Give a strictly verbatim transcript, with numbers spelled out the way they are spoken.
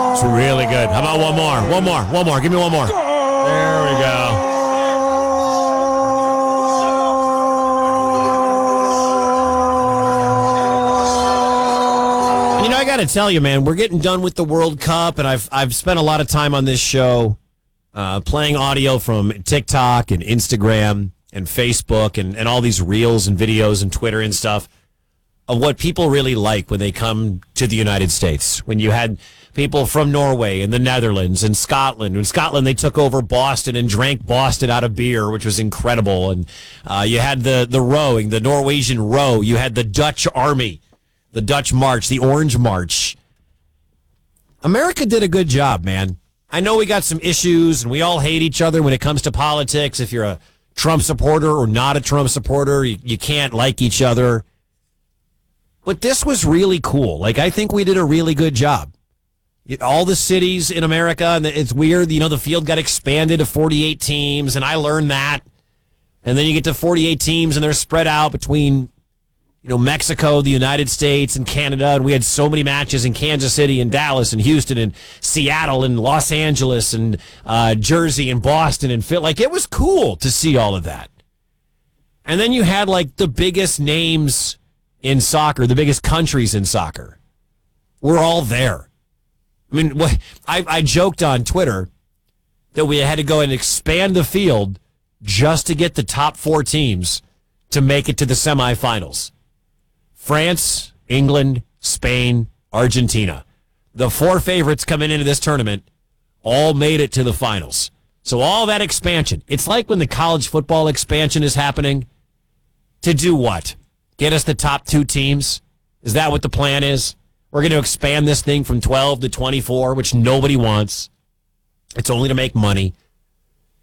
It's really good. How about one more? One more. One more. Give me one more. There we go. You know, I got to tell you, man, we're getting done with the World Cup, and I've I've spent a lot of time on this show uh, playing audio from TikTok and Instagram and Facebook and, and all these reels and videos and Twitter and stuff of what people really like when they come to the United States. When you had people from Norway and the Netherlands and Scotland. In Scotland, they took over Boston and drank Boston out of beer, which was incredible. And uh, you had the, the rowing, the Norwegian row. You had the Dutch army, the Dutch march, the Orange March. America did a good job, man. I know we got some issues, and we all hate each other when it comes to politics. If you're a Trump supporter or not a Trump supporter, you, you can't like each other. But this was really cool. Like, I think we did a really good job. All the cities in America, and it's weird, you know, the field got expanded to forty-eight teams, and I learned that. And then you get to forty-eight teams, and they're spread out between, you know, Mexico, the United States, and Canada. And we had so many matches in Kansas City and Dallas and Houston and Seattle and Los Angeles and uh, Jersey and Boston and Philly. Like, it was cool to see all of that. And then you had, like, the biggest names in soccer, the biggest countries in soccer. We're all there. I mean, what, I, I joked on Twitter that we had to go and expand the field just to get the top four teams to make it to the semifinals. France, England, Spain, Argentina. The four favorites coming into this tournament all made it to the finals. So all that expansion. It's like when the college football expansion is happening. To do what? Get us the top two teams? Is that what the plan is? We're going to expand this thing from twelve to twenty-four, which nobody wants. It's only to make money.